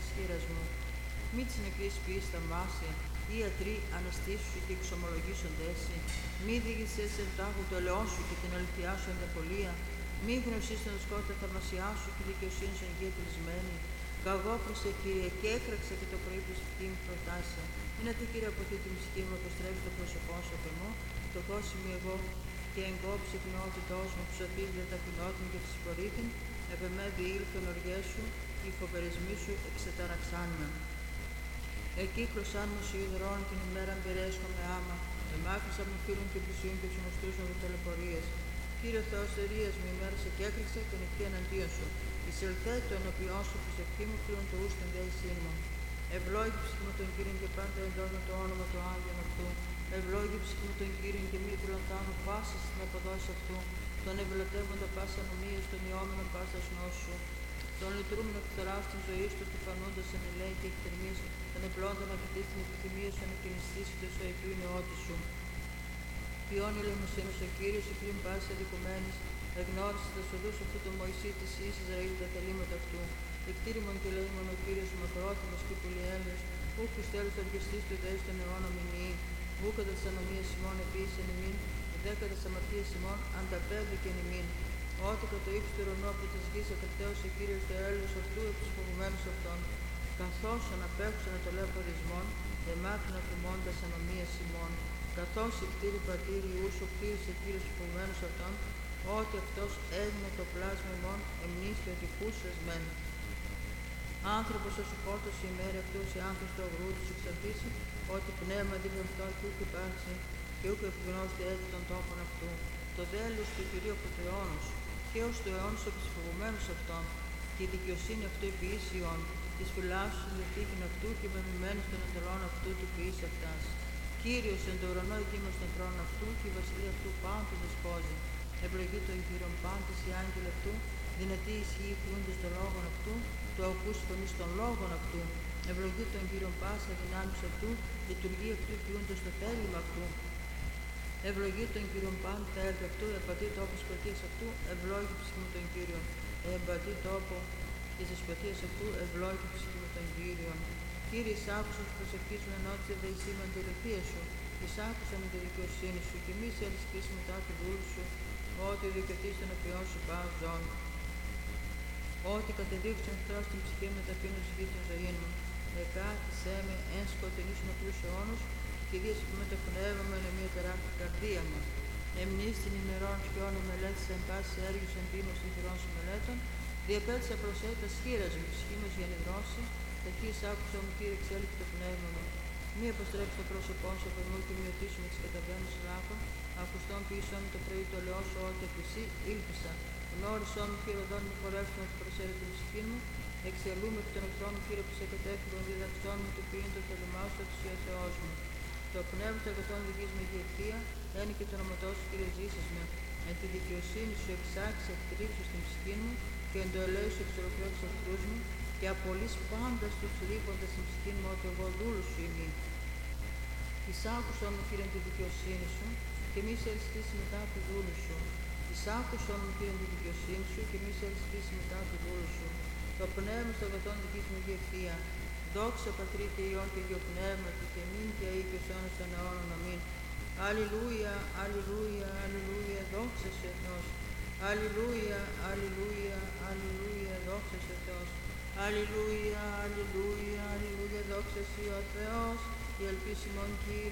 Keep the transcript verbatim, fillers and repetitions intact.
της χείρας μου. Μη της νεκρής ποιής θαυμάσει, οι ιατροί αναστήσου και εξομολογήσονται εσύ. Μη διηγησές εν τάγου το ελαιό σου και την αληθειά σου εν απολία. Μη γνωσείς τον σκότα θαυμασιά σου και δικαιοσύνη σου εν γη ετρισμένη. Καγόφρασε, Κύριε, και έκραξε και το πρωί που ψυχή μου προτάσει. Είναι τι, Κύριε, από την ψυχή μου αποστρέφει το πρόσωπό σου από εμώ, το κόσμι εγώ και εγκόψει η κοινότητός μου που σωθείς δε ταπεινότην και της πορήθην, επ' εμέ διήλθον οργές σου, οι φοβερισμοί σου εξεταραξάν με. Εκύκλωσάν μου σου υδρών την ημέραν πηρέσχομαι άμα, εμάκρυσα μου φίλων και πλησίων και ψωμοστούς μου ταλαιπωρίες. Κύριε Θεός θερίας μου, ημέρασε και έκρηξε και νυχτή εναντίον σου. Εισελθέ το ενωπιόν σου προσευχή μου πλήρων το ούστεν δεησύν μου. Ευλόγη ψυχή μου τον Κύριον και πάντα εντός με το όνομα του Άγιον αυτού. Ευλόγη ψυχή μου τον Κύριον και μη προλαμβάνω πάσα στην αποδόση αυτού. Τον ευλατεύοντα πάσα νομία, τον ιόμενο πάσα νόσου. Τον λυτρούμενο φθορά στην ζωή του, του φανούντα εν ελέη και εκτερμή, τον ευλόντων αγαπητή στην επιθυμία σου, να κινηστήσει το σοϊπίου νεότη σου. Ποιόν ηλεμοσύνος ο Κύριος, η πλήν πάση αδικουμένης, εγνώρισε τα σοδούς αυτού του Μωυσή της Ιης Ισραήλ τα θελήματα αυτού. Εκτήρημον και λέημον ο Κύριος μακρότιμος και πολυέλεος, ου Χριστέλος αργιστής του ιδέης των αιώνων μηνύει, ου κατά της ανομίας ημών επίησεν ημίν, δέκα της αμαρτίας ημών ανταπέδικεν ημίν. Ότι κατά το ύψος του ουρανού από της γης ακρατέωσε Κύριος το έλεος αυτού επί τους φοβουμένους αυτών. Καθώς αναπέχουσα να το λέω πορισμών, εμάτων αφημώντας ανομίας ημών. Καθώς η κτήρη πατήρη ούσο κτήρισε Κύριος τους φοβουμένους αυτών, ότι αυτός έγινε το πλάσμα ημών, εμνήστη ότι χούσες μεν. Άνθρωπος ως υπόρτος η ημέρη αυτούς οι άνθρωποι του αγρού τους εξαρτήσει, ότι πνεύμα δίπλα αυτό και ούκ υπάρξει, και ούκ επιγνώστη έτσι των τόπων αυτού. Το δέλος του Κυρίου από το αιώνος, και ως το αιώνος από τους φοβουμένους αυτών, και η δικαιοσύνη αυτού επί ίσιον, της φυλάσσου στην δευτύχην αυτού και μεμειμένης των εντολών αυτού του ποιής αυτάς. Κύριος εν το ουρανό ετοίμος των θρόνων αυτού, και η βασιλεία αυτού πάντων δεσπόζει. Ευλογεί τον Κύριον πάντες οι άγγελοι αυτού, δυνατοί ισχύει ποιούντες των λόγων αυτού, του ακούς φωνής των λόγων αυτού. Ευλογεί τον Κύριον πάσα δυνάμεις αυτού, λειτουργεί αυτού ποιούντες το θέλημα αυτού. Ευλογεί τον Κύριον πάντων τα έργα αυτού, εμπατεί τόπο της πρατείας αυτού, ευλόγει ψυχή μου τον Κύριον. Εμπατεί τόπο της δεσποτείας αυτού, ευλόγει ψυχή μου τον Κύριον. Κύριε, εισάκουσα τους προσευχής μου ενώτησε δε εισήμαν τη ελευθεία σου. Εισάκουσα με τη δικαιοσύνη σου και μη σε ελισχύσει μετά τη δούλου σου, ότι δικαιωθείς τον οποίον σου πάω ζών. Ότι κατεδίωξαν εχθρός την ψυχή με ταπείνωση γη την ζωή μου. Εκάθισέ με εν σκοτεινής νοπλούς αιώνους και δίεσαι με το πνεύμα μου είναι μια τεράστια καρδία μου. Εμνείς την ημερών σκιών μελέτης εν πάση έργης εν δήμος των χειρών σου μελέτων, διαπέτυσα προς έτα σχήρας μου, ψυχή μου για νηδρώσει, ταχύς άκουσα μου Κύριε εξέλιξε το πνεύμα μου. Μη αποστρέψει το πρόσωπό σου από εμού και μειωτήσω με τις καταβαίνους λάθων, ακουστών πίσω μου το πρωί το λαιό σου ότι από εσύ ήλπισα. Γνώρισόν μου Κύριε οδόν μου χορεύσου να προσέρει την ψυχή μου, εξελούμε εκ των εχθρών μου Κύριε που σε κατέφυγον διδαχτών μου του ποιήν το θελημά σου ότι ο Θεός μου. Το πνεύμα των αγαθών δικής με ευθεία, ένι και το όνοματό σου Κύριε ζήσεις με. Εν τη δικαιοσύνη σου εξάξει εκτρίψου στην ψυχή μου και εν το ελέη σου εξολοκληρώσει εχθρούς μου και απολύς πάντα στους ρήποντας στην ψυχή μου ότι εγώ δούλου σου είμαι. Εισάκουσον μου Κύριε τη δικαιοσύνη σου και μη σε ελισχύσει μετά του δούλου σου. Εισάκουσον μου Κύριε τη δικαιοσύνη σου και μη σε ελισχύσει μετά του δούλου σου. Το πνεύμα στο αγαθόν δικής μου ευθεία. Δόξα Πατρί και Υιόν και Υιό Πνεύματι και μην και αεί και ως αιώνας των αιώνων αμήν. Αλληλούια, αλληλούια, αλληλούια, δόξα σε Θεός. Αλληλούια, αλληλούια, αλληλούια, δόξα σε Θεός. Αλληλούια, αλληλούια, αλληλούια, δόξα σε ο Θεός. Η ελπίση μον Κύριε.